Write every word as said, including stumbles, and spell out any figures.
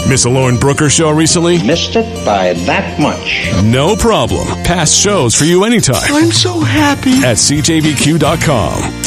Miss a Lauren Brooker show recently? Missed it by that much. No problem. Past shows for you anytime. I'm so happy. At C J V Q dot com.